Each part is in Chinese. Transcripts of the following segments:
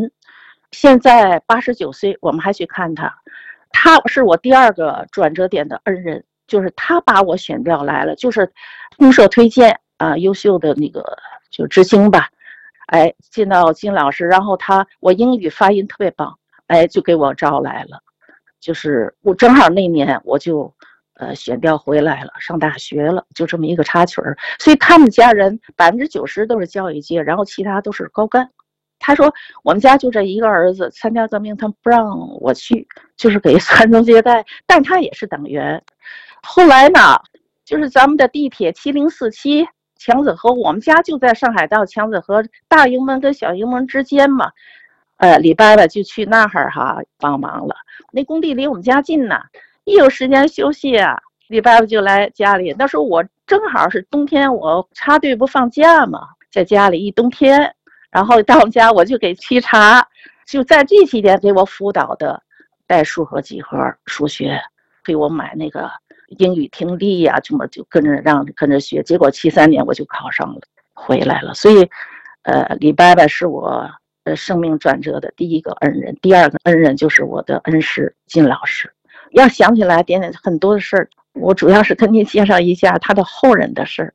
人，现在89岁，我们还去看他。他是我第2个转折点的恩人，就是他把我选调来了，就是公社推荐啊，优秀的那个就知青吧，见到金老师，然后我英语发音特别棒，就给我招来了。就是我正好那年我就选调回来了，上大学了，就这么一个插曲儿。所以他们家人90%都是教育界，然后其他都是高干。他说我们家就这一个儿子，参加革命他不让我去，就是给传宗接代，但他也是党员。后来呢，就是咱们的地铁7047强子河，我们家就在上海道强子河大营门跟小营门之间嘛。李伯伯就去那儿帮忙了。那工地离我们家近呢，一有时间休息啊，李伯伯就来家里。那时候我正好是冬天，我插队不放假嘛，在家里一冬天，然后到我们家我就给沏茶，就在这期间给我辅导的代数和几何数学，给我买那个英语听力呀，就跟着学。结果73年我就考上了，回来了。所以李伯伯是我生命转折的第1个恩人，第2个恩人就是我的恩师金老师。要想起来点很多的事儿，我主要是跟您介绍一下他的后人的事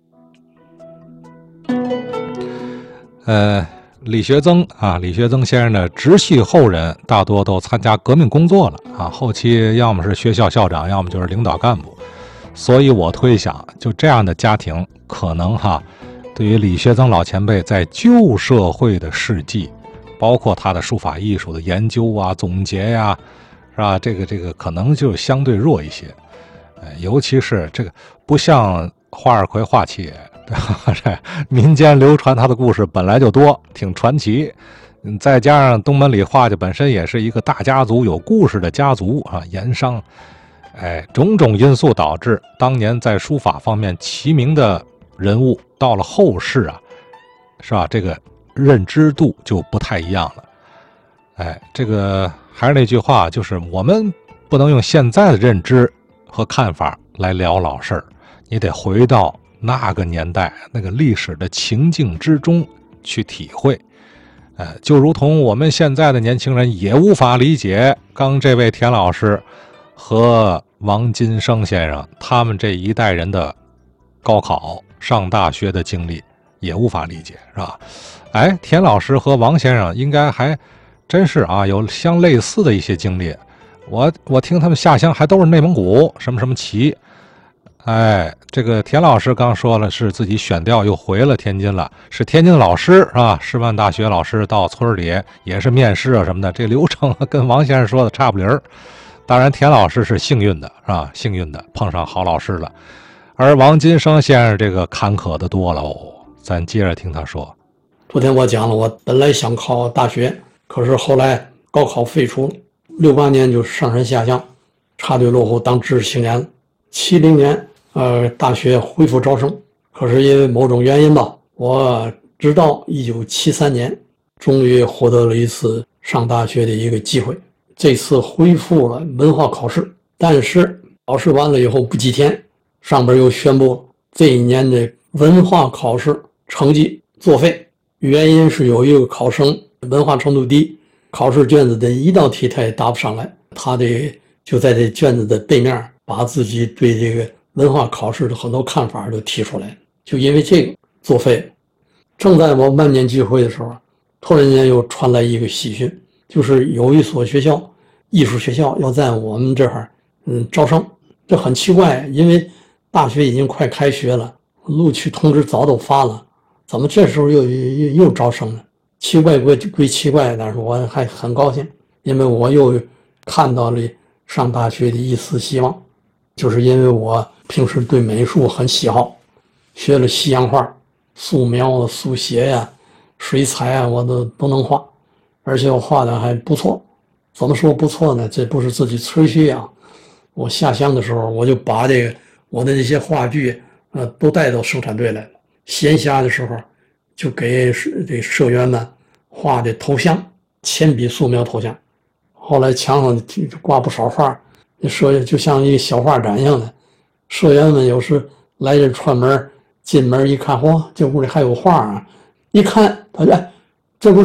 儿。李学增先生的直系后人大多都参加革命工作了啊，后期要么是学校校长，要么就是领导干部。所以我推想，就这样的家庭，可能对于李学增老前辈在旧社会的事迹，包括他的书法艺术的研究啊、总结呀，是吧？这个可能就相对弱一些，尤其是这个不像华二奎华七爷，对吧？这民间流传他的故事本来就多，挺传奇。再加上东门里华家本身也是一个大家族、有故事的家族啊，盐商，种种因素导致当年在书法方面齐名的人物，到了后世啊，是吧？这个认知度就不太一样了。这个还是那句话，就是我们不能用现在的认知和看法来聊老事儿，你得回到那个年代、那个历史的情境之中去体会。就如同我们现在的年轻人也无法理解刚这位田老师和王金生先生他们这一代人的高考上大学的经历，也无法理解，是吧？田老师和王先生应该还真是有相类似的一些经历。我听他们下乡还都是内蒙古什么什么旗。这个田老师刚说了是自己选调又回了天津了，是天津老师是吧？师范大学老师到村里也是面试啊什么的，这流程跟王先生说的差不离儿。当然田老师是幸运的，是吧？幸运的碰上好老师了。而王金生先生这个坎坷的多了咱接着听他说。 昨天我讲了，我本来想考大学，可是后来高考废除了，68年就上山下乡，插队落户当知识青年了。70年大学恢复招生，可是因为某种原因吧，我直到1973年终于获得了一次上大学的一个机会。这次恢复了文化考试，但是考试完了以后不几天，上边又宣布这一年的文化考试成绩作废，原因是有一个考生文化程度低，考试卷子的一道题他也答不上来，他就在这卷子的背面把自己对这个文化考试的很多看法都提出来，就因为这个作废了。正在我万念俱灰的时候，突然间又传来一个喜讯，就是有一所学校，艺术学校要在我们这儿招生。这很奇怪，因为大学已经快开学了，录取通知早都发了，怎么这时候又招生了？奇怪归奇怪，但是我还很高兴，因为我又看到了上大学的一丝希望。就是因为我平时对美术很喜好，学了西洋画、素描、速写呀、水彩啊，我都能画，而且我画的还不错。怎么说不错呢？这不是自己吹嘘啊。我下乡的时候，我就把我的那些话剧都带到生产队来了。闲暇的时候，就给这社员们画的头像，铅笔素描头像。后来墙上挂不少画，就像一个小画展一样的。社员们有时来这串门，进门一看，嚯，这屋里还有画啊！一看，他说：“这不是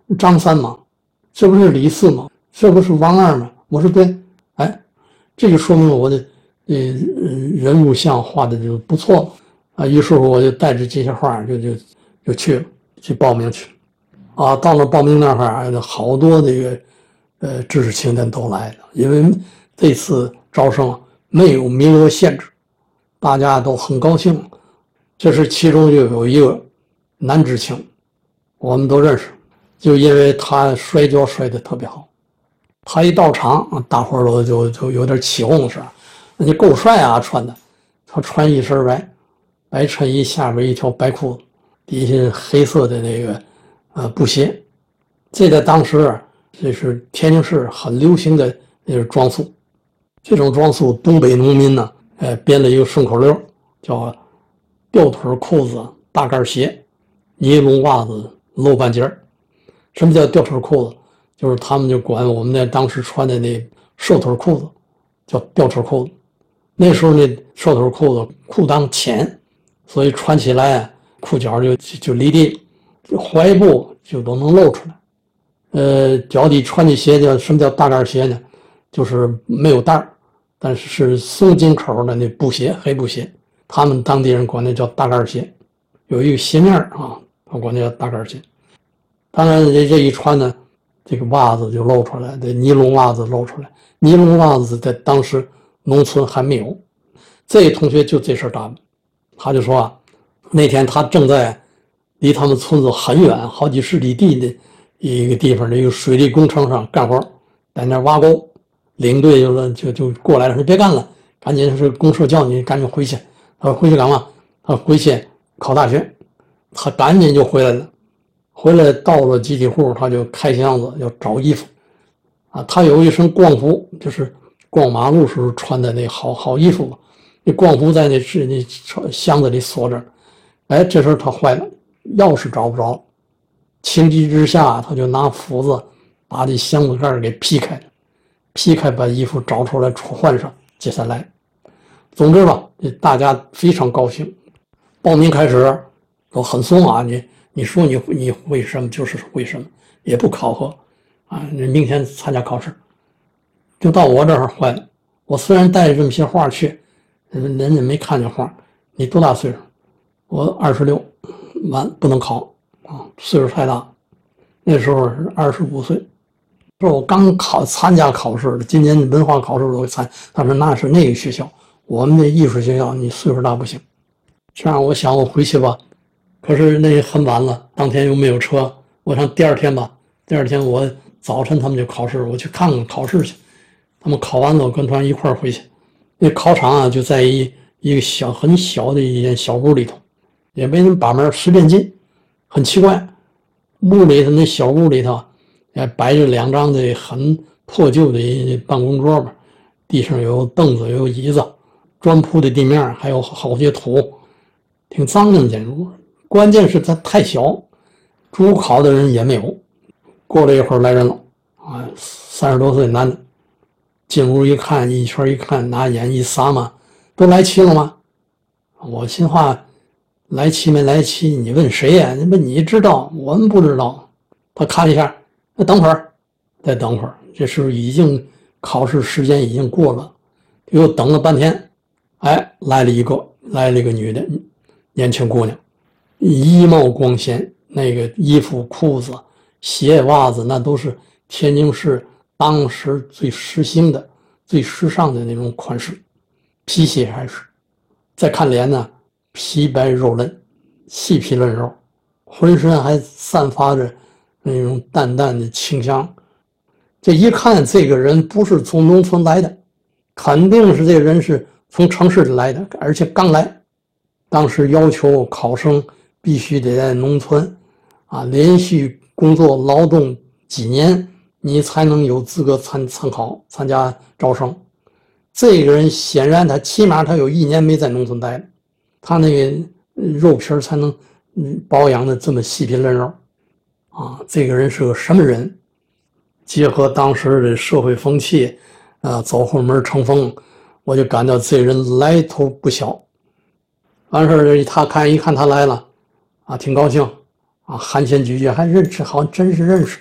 张三吗？这不是李四吗？这不是王二吗？我说对，哎，这就说明我的人物像画的就不错啊。于是乎我就带着这些画就去了，去报名去啊。到了报名那儿，好多这个知识青年都来了，因为这次招生没有名额限制，大家都很高兴。这是其中就有一个男知青，我们都认识，就因为他摔跤摔得特别好。他一到场，大伙儿都就有点起哄是吧？你够帅啊，穿的。他穿一身白衬衣，下边一条白裤子，底下黑色的那个布鞋。这在当时这是天津市很流行的那个装束。这种装束，东北农民呢，编了一个顺口溜，叫吊腿裤子、大盖鞋、尼龙袜子露半截儿。什么叫吊腿裤子？就是他们就管我们那当时穿的那瘦腿裤子叫吊腿裤子。那时候那瘦腿裤子裤裆浅，所以穿起来裤脚就离地，踝部就都能露出来。脚底穿的鞋叫什么叫大盖鞋呢？就是没有带儿，但是松紧口的那布鞋，黑布鞋，他们当地人管那叫大盖鞋，有一个鞋面啊，他管那叫大盖鞋。当然这一穿呢，这个袜子就露出来，这尼龙袜子露出来。尼龙袜子在当时农村还没有。这个同学就这身打扮，他就说啊，那天他正在离他们村子很远，好几十里地的一个地方的一个水利工程上干活，在那挖沟。领队就过来了，说别干了，赶紧是公社叫你赶紧回去。他说回去干嘛？他说回去考大学。他赶紧就回来了。回来到了集体户，他就开箱子要找衣服啊。他有一身逛服，就是逛马路时候穿的那好衣服。那逛服在那箱子里锁着。哎，这时候他坏了，钥匙找不着。情急之下，他就拿斧子把这箱子盖给劈开，把衣服找出来换上，接下来。总之吧，大家非常高兴。报名开始都很松啊，你说你会什么就是会什么，也不考核啊。你明天参加考试，就到我这儿坏了。我虽然带着这么些画去，人家没看见画。你多大岁数？我26，完不能考啊，岁数太大。那时候是25岁。说我刚参加考试，今年文化考试我参，他说那是那个学校，我们的艺术学校，你岁数大不行。这样我想我回去吧，可是那很晚了，当天又没有车，我想第二天吧。第二天我早晨他们就考试，我去看看考试去。他们考完了，我跟他们一块儿回去。那考场啊，就在一个很小的一间小屋里头，也没人把门，随便进。很奇怪，屋里头那小屋里头。摆着2张的很破旧的办公桌吧，地上有凳子，有椅子，砖铺的地面，还有好些土，挺脏的建筑。关键是它太小，主考的人也没有。过了一会儿来人了啊，30多岁男的，进屋一看，一圈一看，拿眼一撒嘛，都来齐了吗？我心话，来齐没来齐？你问谁呀？你知道，我们不知道。他看了一下。那等会儿，再等会儿，这时候已经考试时间已经过了，又等了半天，哎，来了一个女的，年轻姑娘，衣帽光鲜，那个衣服、裤子、鞋、袜子，那都是天津市当时最时兴的、最时尚的那种款式，皮鞋还是。再看脸呢，皮白肉嫩，细皮嫩肉，浑身还散发着那种淡淡的清香。这一看这个人不是从农村来的，肯定是这个人是从城市里来的，而且刚来。当时要求考生必须得在农村连续工作劳动几年，你才能有资格参加招生。这个人显然他起码他有1年没在农村待了，他那个肉皮才能保养的这么细皮嫩肉。这个人是个什么人？结合当时的社会风气，走后门成风，我就感到这个人来头不小。完事儿，他一看他来了，挺高兴，寒暄几句，还认识，好像真是认识。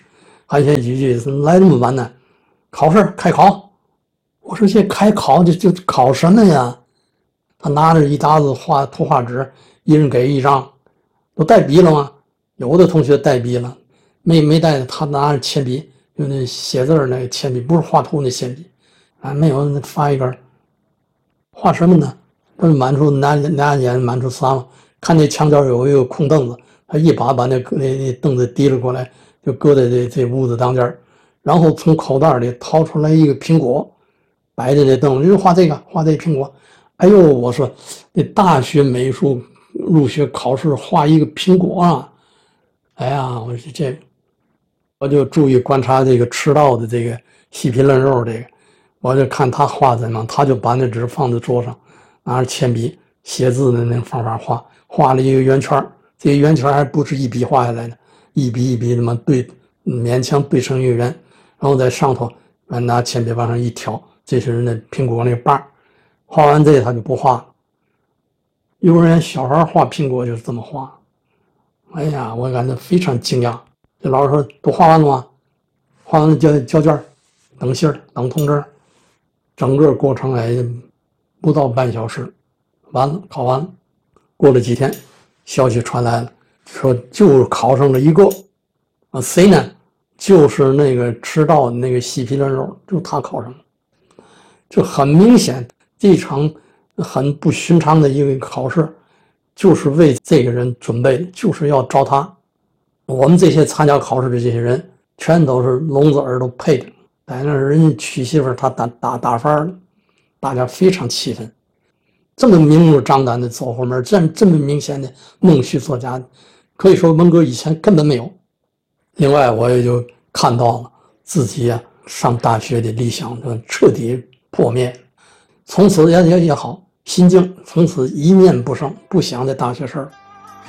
寒暄几句，怎么来这么晚呢？考试开考。我说这开考就考什么呀？他拿着一沓子图画纸，一人给一张，都带笔了吗？有的同学带笔了，没带的，他拿着铅笔，就那写字那个铅笔，不是画图那铅笔啊，没有发一根。画什么呢？他满处拿眼满处撒嘛，看那墙角有一个空凳子，他一把那凳子提了过来，就搁在这屋子当间，然后从口袋里掏出来一个苹果，摆在这凳子，就画这苹果。哎呦，我说那大学美术入学考试画一个苹果啊！哎呀，我说这，我就注意观察这个迟到的这个细皮嫩肉这个，我就看他画怎么样，他就把那纸放在桌上，拿着铅笔写字的那个方法画了一个圆圈，这个圆圈还不是一笔画下来的，一笔一笔那么对，勉强对成一个圆，然后在上头拿铅笔往上一挑，这是那苹果那个把。画完这他就不画了。幼儿园小孩画苹果就是这么画。哎呀，我感到非常惊讶。这老师说都画完了吗？画完了交卷，等信儿，等通知。整个过程不到半小时，完了考完了。过了几天，消息传来了，说就考上了一个啊，谁呢？就是那个迟到的那个细皮嫩肉，就他考上了。这很明显。这场很不寻常的一个考试，就是为这个人准备的，就是要招他。我们这些参加考试的这些人，全都是聋子耳朵配的，在那人家娶媳妇他打翻了，大家非常气愤。这么明目张胆的走后门，这么明显的弄虚作假，可以说文革以前根本没有。另外，我也就看到了自己上大学的理想彻底破灭。从此也好，心境从此一念不生，不想这大学事儿。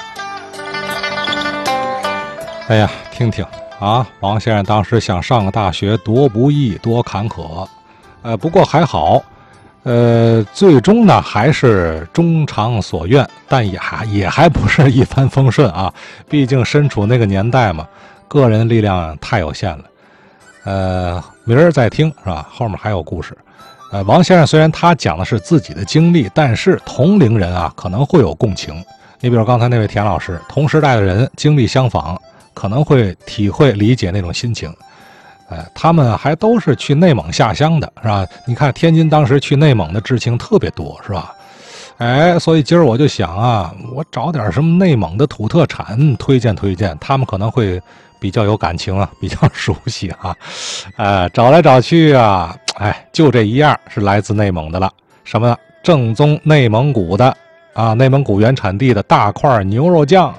哎呀，听听啊，王先生当时想上个大学多不易，多坎坷。不过还好，最终呢还是中偿所愿，但也还不是一帆风顺啊。毕竟身处那个年代嘛，个人力量太有限了。明儿再听是吧？后面还有故事。王先生虽然他讲的是自己的经历，但是同龄人啊可能会有共情。你比如刚才那位田老师，同时代的人经历相仿，可能会体会理解那种心情。他们还都是去内蒙下乡的，是吧？你看天津当时去内蒙的知青特别多，是吧？所以今儿我就想啊，我找点什么内蒙的土特产推荐，他们可能会比较有感情啊，比较熟悉啊。找来找去啊，就这一样是来自内蒙的了。什么呢？正宗内蒙古的啊，内蒙古原产地的大块牛肉酱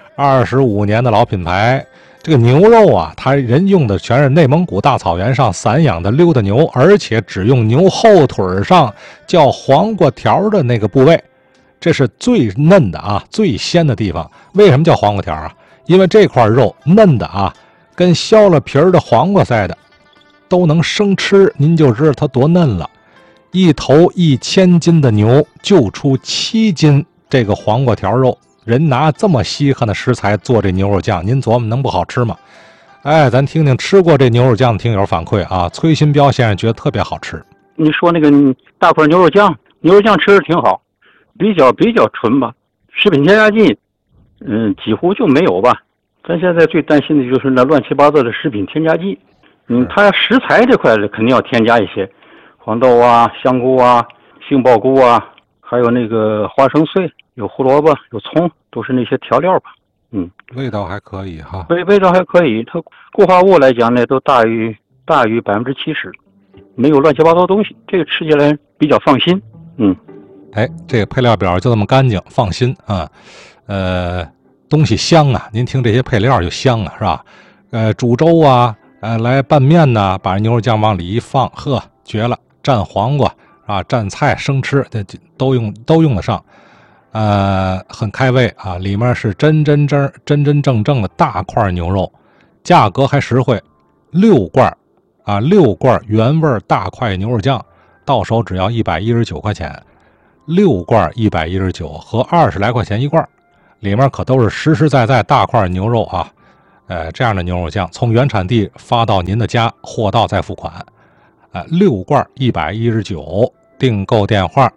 ，25年的老品牌。这个牛肉啊，它人用的全是内蒙古大草原上散养的溜达牛，而且只用牛后腿上叫黄瓜条的那个部位，这是最嫩的啊，最鲜的地方。为什么叫黄瓜条啊？因为这块肉嫩的啊，跟削了皮儿的黄瓜似的，都能生吃，您就知道它多嫩了。一头1000斤的牛就出7斤这个黄瓜条肉。人拿这么稀罕的食材做这牛肉酱，您琢磨能不好吃吗？咱听听吃过这牛肉酱的听友反馈啊。崔新彪先生觉得特别好吃。 你说那个大块牛肉酱吃的挺好，比较纯吧，食品添加剂几乎就没有吧。咱现在最担心的就是那乱七八糟的食品添加剂。它食材这块肯定要添加一些，黄豆啊、香菇啊、杏鲍菇啊，还有那个花生碎，有胡萝卜，有葱，都是那些调料吧。 味道还可以哈。 味道还可以，它固化物来讲呢，都大于70%，没有乱七八糟的东西，这个吃起来比较放心。 这个配料表就这么干净，放心啊。东西香啊，您听这些配料就香啊，是吧？煮粥啊，来拌面呐，把牛肉酱往里一放，呵，绝了！蘸黄瓜啊，蘸菜生吃，这都用得上。很开胃啊，里面是真正的大块牛肉，价格还实惠，6罐原味大块牛肉酱，到手只要119块钱，6罐119和20来块钱一罐，里面可都是实实在在大块牛肉啊。 这样的牛肉酱从原产地发到您的家，货到再付款。6罐119，订购电话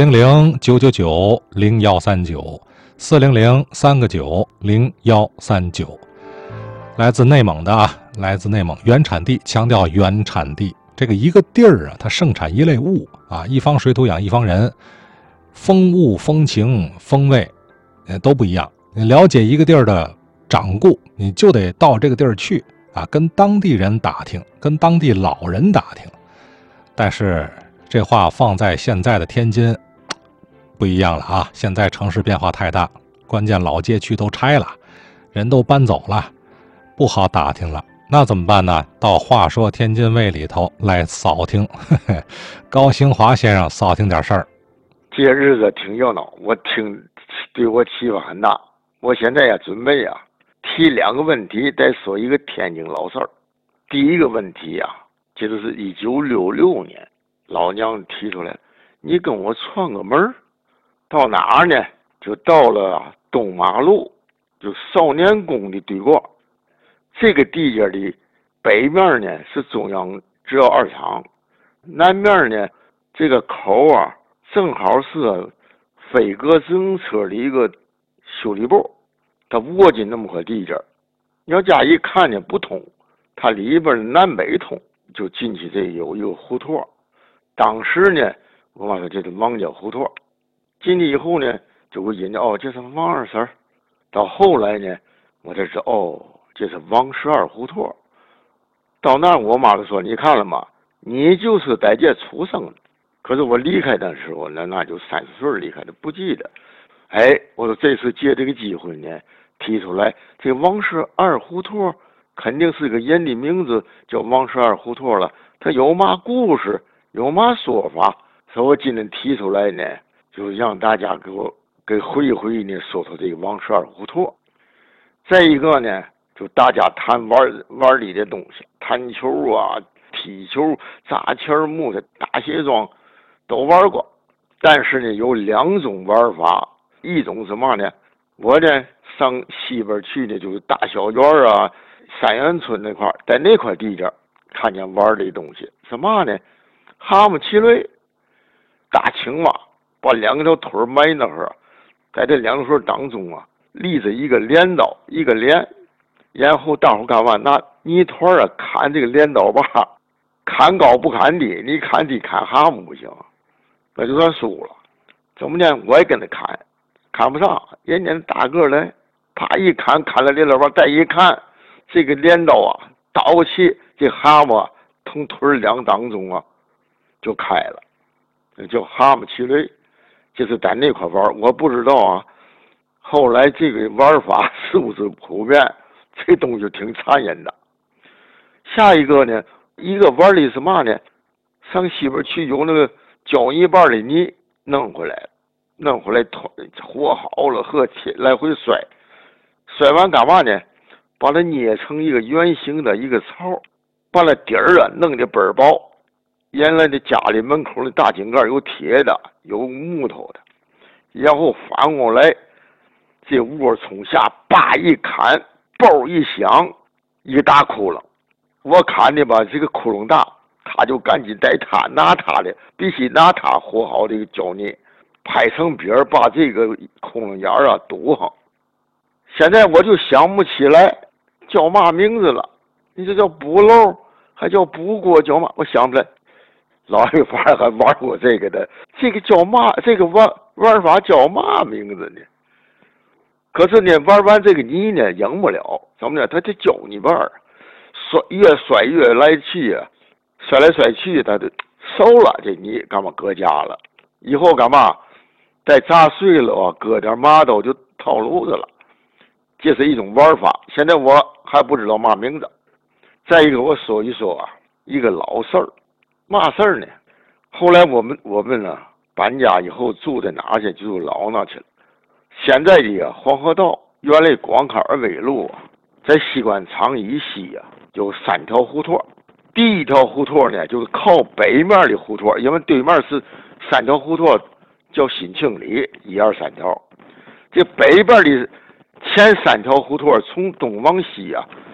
400-999-0139，400-3个9-0139。来自内蒙的来自内蒙，原产地，强调原产地。这个一个地儿它盛产一类物一方水土养一方人，风物、风情、风味都不一样。你了解一个地儿的掌故，你就得到这个地儿去跟当地人打听，跟当地老人打听。但是这话放在现在的天津不一样了现在城市变化太大，关键老街区都拆了，人都搬走了，不好打听了。那怎么办呢？到话说天津卫里头来扫听高兴华先生扫听点事儿。 这日子挺热闹，我对我启发很大。我现在准备提2个问题，再说一个天津老事儿。第一个问题这就是1966年老娘提出来，你跟我串个门到哪儿呢？就到了东马路，就少年宫的对过。这个地界的北面呢是中央制药二厂，南面呢这个口正好是飞鸽自行车的一个修理部，它窝进那么块地界。要加一看见不通，它里边的南北通，就进去这有一个胡同。当时呢我妈说这是王家胡同，进去以后呢就会引着这是王二婶。到后来呢我才知道这是王12胡同。到那我妈就说，你看了吗？你就是在这出生的。可是我离开的时候那就30岁离开的，不记得。我说这次借这个机会呢提出来，这王12胡同肯定是个人的名字，叫王12胡同了。它有嘛故事，有嘛说法，所以我今天提出来呢，就让大家给回忆呢，说说这个王12胡同。再一个呢，就大家谈玩里的东西，弹球踢球、扎球、木的打鞋庄都玩过。但是呢，有2种玩法，一种是嘛呢？我呢上西边去呢，就是大小园三元村那块，在那块地界看见玩的东西是嘛呢？蛤蟆骑驴、大青蛙，把2条腿埋那儿，在这2腿当中立着一个镰刀，一个镰，然后大伙干嘛？拿泥团砍这个镰刀把，砍高不砍低，你砍低砍蛤蟆不行，那就算输了。怎么呢？我也跟他砍不上，人家大个来，啪一砍了镰刀把，再一看这个镰刀倒过去，这蛤蟆从腿2当中就开了，叫蛤蟆骑驴。这是在那块玩，我不知道后来这个玩法是不是普遍？这东西挺残忍的。下一个呢，一个玩的是嘛呢？上西边去有那个搅一半的泥弄回来和好了和铁来回摔完干嘛呢？把它捏成一个圆形的一个槽，把那底儿弄得倍儿薄。原来的家里门口的大井盖有铁的，有木头的，然后反过来，这窝从下叭一砍，爆一响，一个大窟窿。我看的吧，这个窟窿大，他就赶紧带他拿他的，必须拿他和好的胶泥拍成边儿，把这个窟窿眼堵上。现在我就想不起来叫嘛名字了，你这叫补漏还叫补锅叫嘛？我想不来。老一辈还玩过这个的，这个叫嘛？这个玩法叫嘛名字呢？可是呢，玩完这个泥呢，赢不了，怎么呢？他得教你玩，越摔越来去摔来摔去，他就熟了。这泥干嘛搁家了？以后干嘛？再砸碎了搁点麻豆就套炉子了。这是一种玩法，现在我还不知道嘛名字。再一个，我说一说一个老事儿。嘛事儿呢？后来我们呢搬家以后住在哪去？就住老那去了。现在的黄河道原来广开二纬路在西关厂以西有3条胡同。第一条胡同呢就是靠北面的胡同，因为对面是3条胡同，叫新庆里，1、2、3条。这北边的前3条胡同从东往西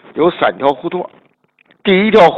有3条胡同，第一条